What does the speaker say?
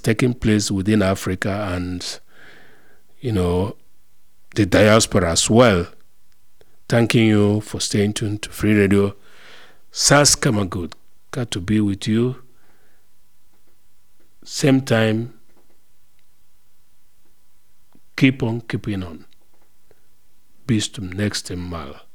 taking place within Africa and, the diaspora as well. Thanking you for staying tuned to Free Radio. Sars Kamagood, glad to be with you. Same time, keep on keeping on. Bis zum nächsten Mal.